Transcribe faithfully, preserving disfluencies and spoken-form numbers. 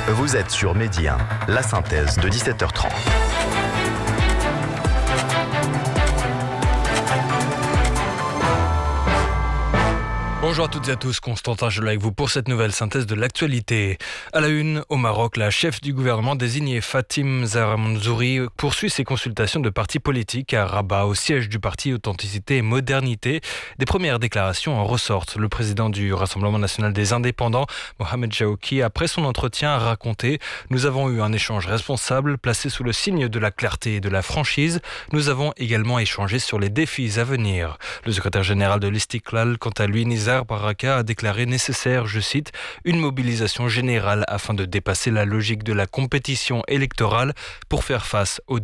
Vous êtes sur Medi un, la synthèse de dix-sept heures trente. Bonjour à toutes et à tous, Constantin Gelot avec vous pour cette nouvelle synthèse de l'actualité. À la une, au Maroc, la chef du gouvernement désignée Fatim Zahra Manzouri poursuit ses consultations de partis politiques à Rabat, au siège du parti Authenticité et Modernité. Des premières déclarations en ressortent. Le président du Rassemblement national des indépendants, Mohamed Jaouki, après son entretien, a raconté « Nous avons eu un échange responsable, placé sous le signe de la clarté et de la franchise. Nous avons également échangé sur les défis à venir. » Le secrétaire général de l'Istiklal, quant à lui, Nizar Baraka, a déclaré nécessaire, je cite, une mobilisation générale afin de dépasser la logique de la compétition électorale pour faire face aux